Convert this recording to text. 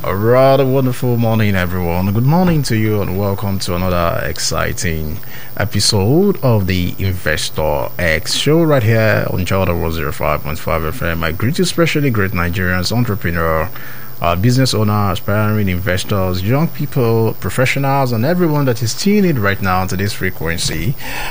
A rather wonderful morning, everyone. Good morning to you, and welcome to another exciting episode of the Investor X show right here on Jordan 105.5 FM. I greet you, especially great Nigerians, entrepreneur, business owner, aspiring investors, young people, professionals, and everyone that is tuning in right now to this frequency.